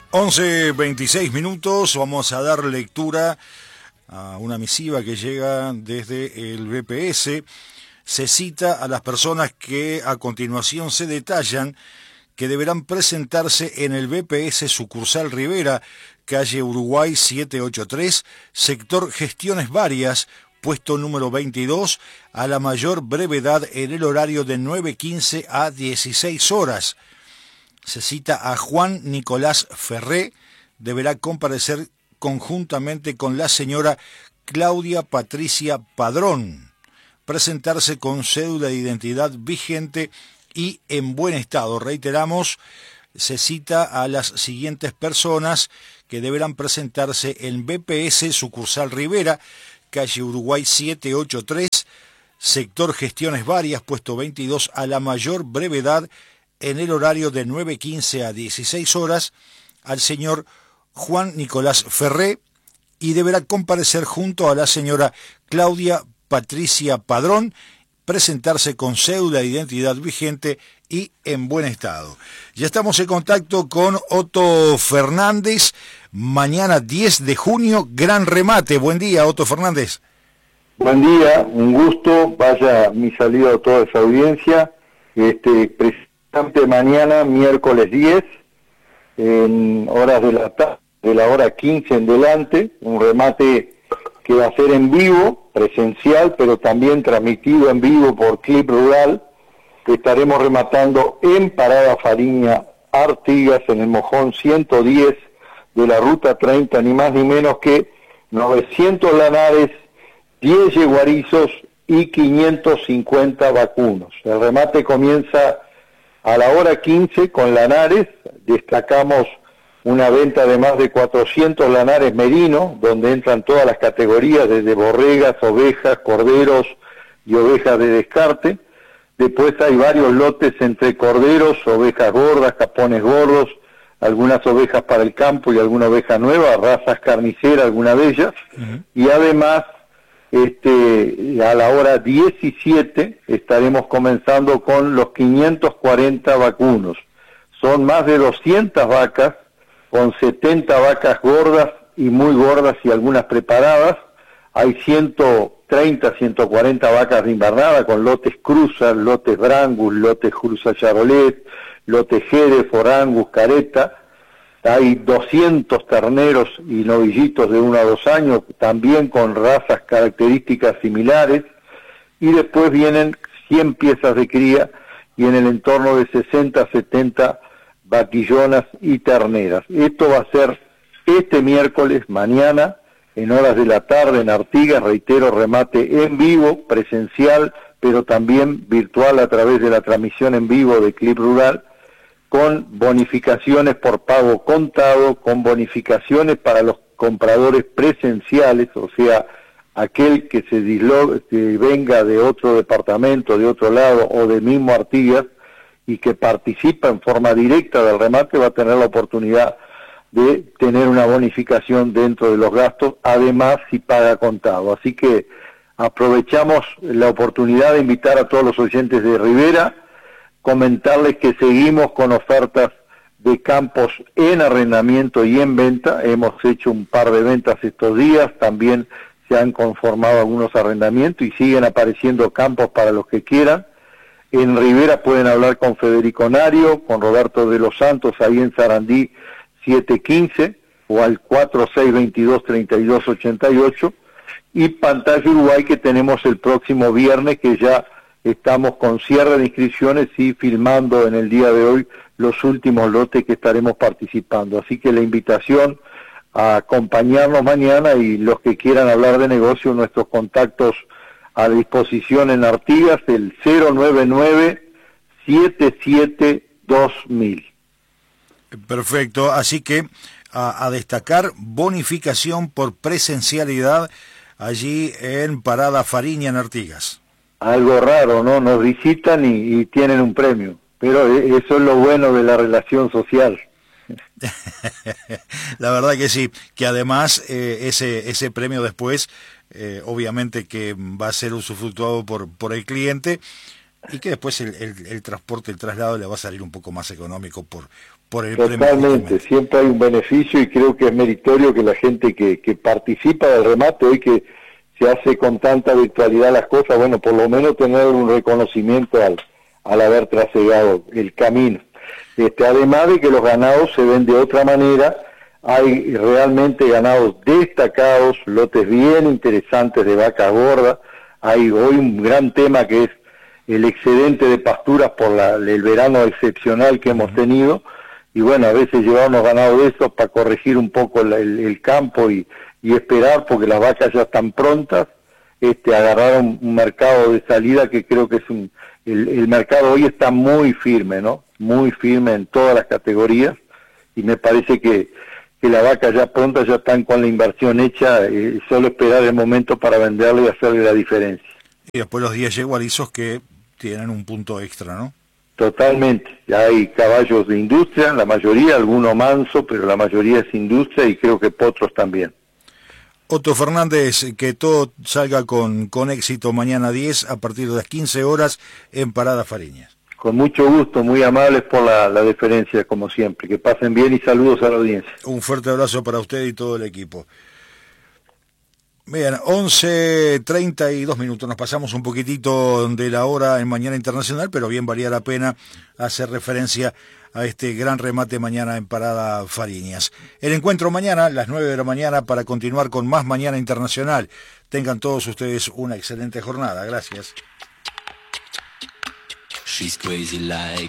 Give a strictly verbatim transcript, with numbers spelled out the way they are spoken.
once veintiséis minutos, vamos a dar lectura a una misiva que llega desde el B P S. Se cita a las personas que a continuación se detallan que deberán presentarse en el B P S sucursal Rivera, calle Uruguay setecientos ochenta y tres, sector Gestiones Varias, puesto número veintidós, a la mayor brevedad en el horario de nueve quince a dieciséis horas. Se cita a Juan Nicolás Ferré, deberá comparecer conjuntamente con la señora Claudia Patricia Padrón, presentarse con cédula de identidad vigente y en buen estado. Reiteramos, se cita a las siguientes personas que deberán presentarse en B P S sucursal Rivera, calle Uruguay setecientos ochenta y tres, sector Gestiones Varias, puesto veintidós, a la mayor brevedad en el horario de nueve quince a dieciséis horas, al señor Juan Nicolás Ferré, y deberá comparecer junto a la señora Claudia Patricia Padrón, presentarse con cédula de identidad vigente y en buen estado. Ya estamos en contacto con Otto Fernández. Mañana diez de junio, gran remate. Buen día, Otto Fernández. Buen día, un gusto. Vaya mi saludo a toda esa audiencia. Este, precisamente mañana, miércoles diez, en horas de la tarde, de la hora quince en delante, un remate que va a ser en vivo, presencial, pero también transmitido en vivo por Clip Rural, que estaremos rematando en Parada Fariña Artigas, en el mojón ciento diez de la ruta treinta, ni más ni menos que novecientos lanares, diez yeguarizos y quinientos cincuenta vacunos. El remate comienza a la hora quince con lanares. Destacamos una venta de más de cuatrocientos lanares merino, donde entran todas las categorías, desde borregas, ovejas, corderos y ovejas de descarte. Después hay varios lotes entre corderos, ovejas gordas, capones gordos, algunas ovejas para el campo y alguna oveja nueva, razas carniceras, alguna de ellas. Uh-huh. Y además, este, a la hora diecisiete estaremos comenzando con los quinientos cuarenta vacunos. Son más de doscientas vacas, con setenta vacas gordas y muy gordas y algunas preparadas. Hay ciento treinta, ciento cuarenta vacas de invernada con lotes Cruzas, lotes Brangus, lotes Cruza Charolais, lotes Hereford, Angus, Careta. Hay doscientos terneros y novillitos de uno a dos años, también con razas características similares. Y después vienen cien piezas de cría y en el entorno de sesenta, setenta vaquillonas y terneras. Esto va a ser este miércoles, mañana, en horas de la tarde en Artigas, reitero, remate en vivo, presencial, pero también virtual a través de la transmisión en vivo de Clip Rural, con bonificaciones por pago contado, con bonificaciones para los compradores presenciales, o sea, aquel que se, dislo que venga de otro departamento, de otro lado, o de mismo Artigas, y que participa en forma directa del remate, va a tener la oportunidad de tener una bonificación dentro de los gastos, además si paga contado. Así que aprovechamos la oportunidad de invitar a todos los oyentes de Rivera, comentarles que seguimos con ofertas de campos en arrendamiento y en venta. Hemos hecho un par de ventas estos días, también se han conformado algunos arrendamientos y siguen apareciendo campos para los que quieran. En Rivera pueden hablar con Federico Nario, con Roberto de los Santos, ahí en Sarandí setecientos quince, o al cuatro seis veintidós, treinta y dos ochenta y ocho, y Pantalla Uruguay, que tenemos el próximo viernes, que ya estamos con cierre de inscripciones y filmando en el día de hoy los últimos lotes que estaremos participando. Así que la invitación a acompañarnos mañana, y los que quieran hablar de negocio, nuestros contactos a disposición en Artigas, el cero nueve nueve, siete siete dos mil. Perfecto, así que a, a destacar bonificación por presencialidad allí en Parada Fariña en Artigas. Algo raro, ¿no? Nos visitan y, y tienen un premio, pero eso es lo bueno de la relación social. La verdad que sí, que además eh, ese ese premio después, eh, obviamente que va a ser usufructuado por, por el cliente, y que después el, el, el transporte, el traslado le va a salir un poco más económico por por el Totalmente, premio. siempre hay un beneficio y creo que es meritorio que la gente que, que participa del remate, hoy que se hace con tanta virtualidad las cosas, bueno, por lo menos tener un reconocimiento al, al haber trasegado el camino. Este, además de que los ganados se ven de otra manera, hay realmente ganados destacados, lotes bien interesantes de vacas gordas, hay hoy un gran tema que es el excedente de pasturas por la, el verano excepcional que hemos tenido, y bueno, a veces llevar unos ganados de esos para corregir un poco el, el, el campo y, y esperar, porque las vacas ya están prontas, este, agarrar un, un mercado de salida que creo que es un, el, el mercado hoy está muy firme, ¿no? Muy firme en todas las categorías, y me parece que, que las vacas ya prontas ya están con la inversión hecha, eh, solo esperar el momento para venderle y hacerle la diferencia. Y después los diez yegualizos que tienen un punto extra, ¿no? Totalmente, ya hay caballos de industria, la mayoría, alguno manso, pero la mayoría es industria y creo que potros también. Otto Fernández, que todo salga con, con éxito mañana diez a partir de las quince horas en Parada Fariñas. Con mucho gusto, muy amables por la, la deferencia como siempre, que pasen bien y saludos a la audiencia. Un fuerte abrazo para usted y todo el equipo. Bien, once treinta y dos minutos, nos pasamos un poquitito de la hora en Mañana Internacional, pero bien valía la pena hacer referencia a este gran remate mañana en Parada Fariñas. El encuentro mañana, a las nueve de la mañana, para continuar con más Mañana Internacional. Tengan todos ustedes una excelente jornada. Gracias. She's crazy like